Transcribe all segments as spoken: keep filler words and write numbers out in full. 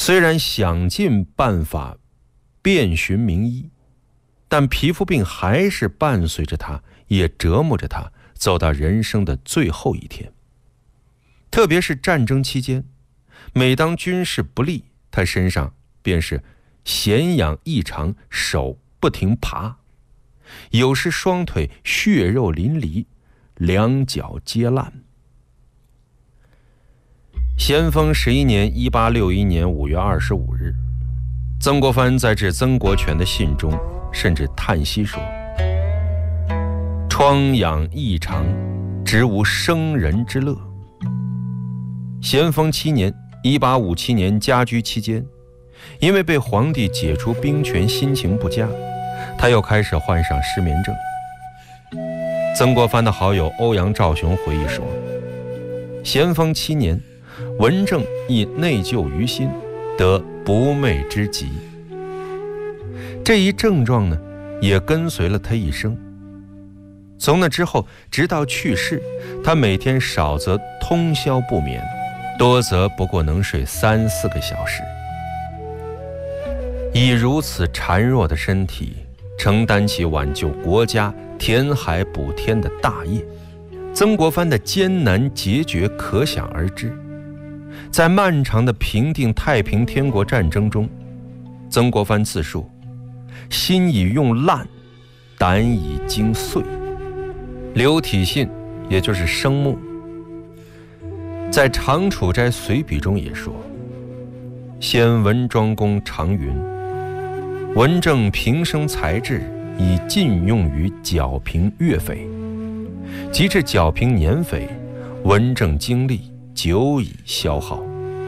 虽然想尽办法遍寻名医，但皮肤病还是伴随着他，也折磨着他，走到人生的最后一天。特别是战争期间，每当军事不利，他身上便是癣痒异常，手不停爬，有时双腿血肉淋漓，两脚皆烂。咸丰十一年一八六一年五月二十五日，曾国藩在致曾国荃的信中甚至叹息说：疮痒异常，直无生人之乐。咸丰七年一八五七年家居期间，因为被皇帝解除兵权，心情不佳，他又开始患上失眠症。曾国藩的好友欧阳兆雄回忆说，咸丰七年，文正亦内疚于心，得不寐之疾。这一症状呢，也跟随了他一生。从那之后，直到去世，他每天少则通宵不眠，多则不过能睡三四个小时。以如此孱弱的身体，承担起挽救国家、填海补天的大业，曾国藩的艰难决绝可想而知。在漫长的平定太平天国战争中，曾国藩自述：心已用烂，胆已经碎。刘体信，也就是生木，在《长处斋随笔》中也说：先文庄公常云，文正平生才智，以尽用于剿平越匪。及至剿平年匪，文正精力久已消耗。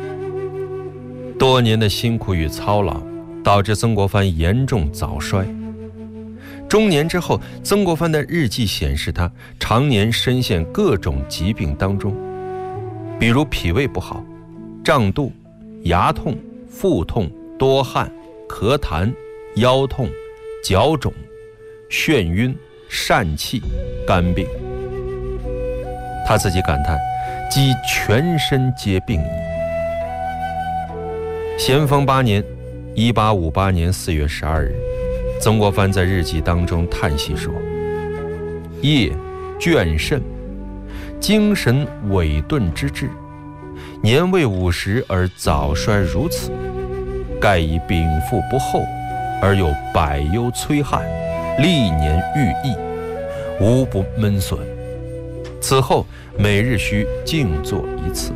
多年的辛苦与操劳，导致曾国藩严重早衰。中年之后，曾国藩的日记显示，他常年深陷各种疾病当中，比如脾胃不好、胀肚、牙痛、腹痛、多汗、咳痰、腰痛、脚肿、眩晕、疝气、肝病。他自己感叹：即全身皆病矣。咸丰八年一八五八年四月十二日，曾国藩在日记当中叹息说：夜倦甚，精神萎顿之至，年未五十而早衰如此，盖以禀赋不厚，而有百忧摧憾，历年愈益，无不闷损。此后每日需静坐一次。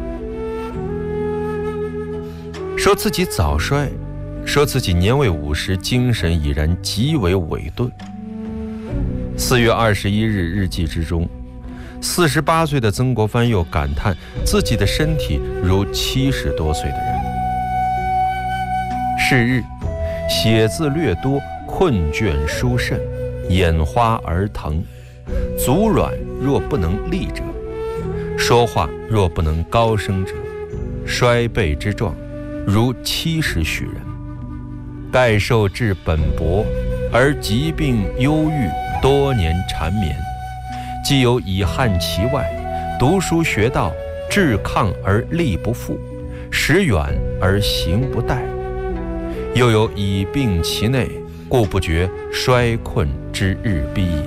说自己早衰，说自己年未五十，精神已然极为萎顿。四月二十一日日记之中，四十八岁的曾国藩又感叹自己的身体如七十多岁的人。是日，写字略多，困倦疏甚，眼花而疼，足软若不能立者，说话若不能高声者，衰背之状，如七十许人。盖受治本薄，而疾病忧郁，多年缠绵，既有以汉其外，读书学道，志抗而力不复，时远而行不殆，又有以病其内，故不觉衰困之日逼也。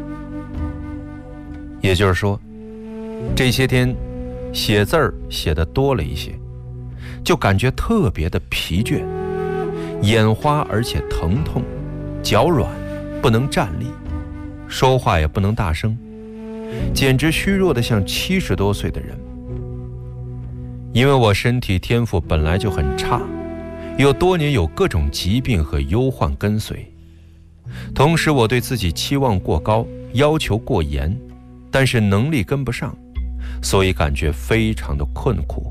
也就是说，这些天写字儿写得多了一些，就感觉特别的疲倦，眼花而且疼痛，脚软不能站立，说话也不能大声，简直虚弱得像七十多岁的人。因为我身体天赋本来就很差，又多年有各种疾病和忧患跟随，同时我对自己期望过高，要求过严，但是能力跟不上，所以感觉非常的困苦。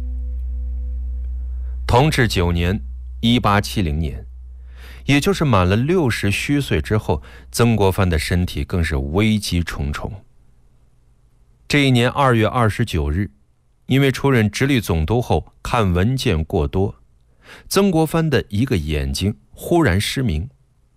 同治九年一八七零年，也就是满了六十虚岁之后，曾国藩的身体更是危机重重。这一年二月二十九日，因为出任直隶总督后看文件过多，曾国藩的一个眼睛忽然失明，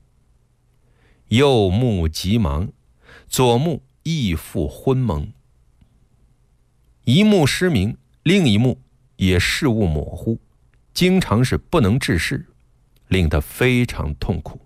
右目急盲，左目亦复昏蒙，一目失明，另一目也视物模糊， 经常是不能治事，令他非常痛苦。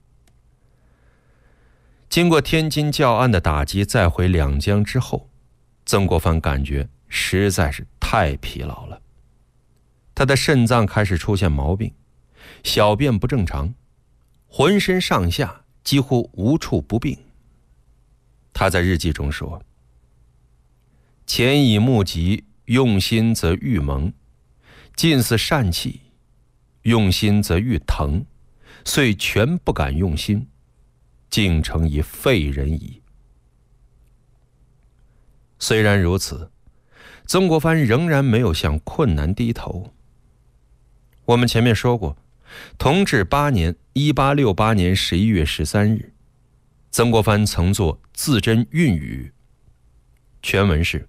经过天津教案的打击，再回两江之后，曾国藩感觉实在是太疲劳了。他的肾脏开始出现毛病，小便不正常，浑身上下几乎无处不病。他在日记中说：前以目疾，用心则愈蒙，近似疝气，用心则愈疼，遂全不敢用心，竟成以废人矣。虽然如此，曾国藩仍然没有向困难低头。我们前面说过，同治八年一八六八年十一月十三日，曾国藩曾作自珍韵语，全文是：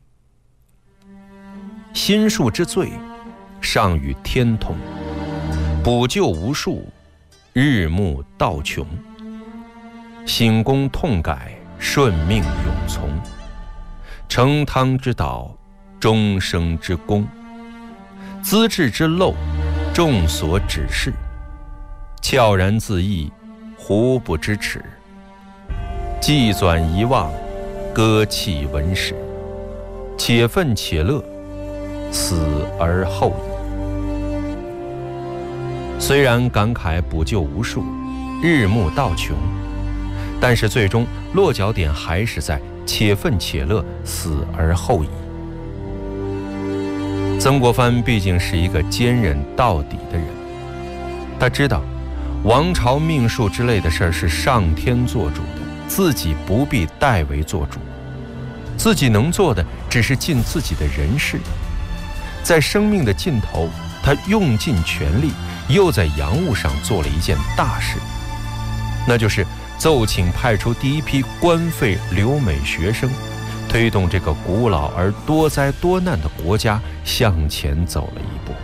心术之最，尚与天同，补救无数，日暮道穷，醒功痛改，顺命永从，成汤之道，终生之功，资治之漏，众所指示，悄然自缢，胡不知耻，既纂遗忘，割弃文史，且愤且乐，死而后已。虽然感慨补救无数，日暮道穷，但是最终落脚点还是在且愤且乐，死而后已。曾国藩毕竟是一个坚忍到底的人，他知道王朝命数之类的事儿是上天做主的，自己不必代为做主，自己能做的只是尽自己的人事。在生命的尽头，他用尽全力，又在洋务上做了一件大事，那就是奏请派出第一批官费留美学生，推动这个古老而多灾多难的国家向前走了一步。